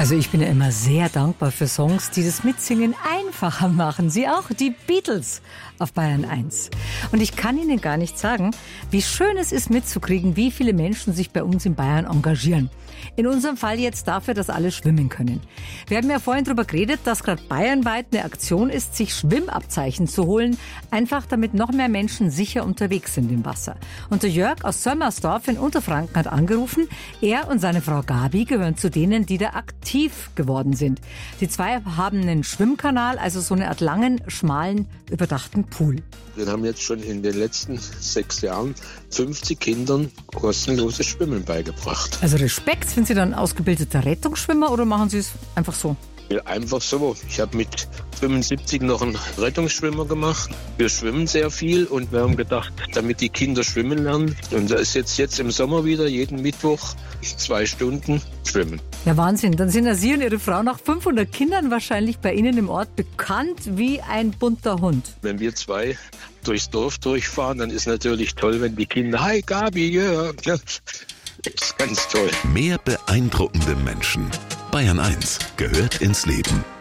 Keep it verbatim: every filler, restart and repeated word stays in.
Also ich bin ja immer sehr dankbar für Songs, die das Mitsingen einfacher machen. Sie auch, die Beatles auf Bayern eins. Und ich kann Ihnen gar nicht sagen, wie schön es ist mitzukriegen, wie viele Menschen sich bei uns in Bayern engagieren. In unserem Fall jetzt dafür, dass alle schwimmen können. Wir haben ja vorhin darüber geredet, dass gerade bayernweit eine Aktion ist, sich Schwimmabzeichen zu holen, einfach damit noch mehr Menschen sicher unterwegs sind im Wasser. Und der Jörg aus Sömmersdorf in Unterfranken hat angerufen. Er und seine Frau Gabi gehören zu denen, die da aktiv geworden sind. Die zwei haben einen Schwimmkanal, also so eine Art langen, schmalen, überdachten Pool. Wir haben jetzt schon in den letzten sechs Jahren fünfzig Kindern kostenloses Schwimmen beigebracht. Also Respekt, sind Sie dann ausgebildeter Rettungsschwimmer oder machen Sie es einfach so? Einfach so. Ich habe mit fünfundsiebzig noch einen Rettungsschwimmer gemacht. Wir schwimmen sehr viel und wir haben gedacht, damit die Kinder schwimmen lernen. Und da ist jetzt, jetzt im Sommer wieder jeden Mittwoch zwei Stunden schwimmen. Ja, Wahnsinn. Dann sind ja Sie und Ihre Frau nach fünfhundert Kindern wahrscheinlich bei Ihnen im Ort bekannt wie ein bunter Hund. Wenn wir zwei durchs Dorf durchfahren, dann ist natürlich toll, wenn die Kinder, hi Gabi, Jörg. Ja. Das ist ganz toll. Mehr beeindruckende Menschen. Bayern eins gehört ins Leben.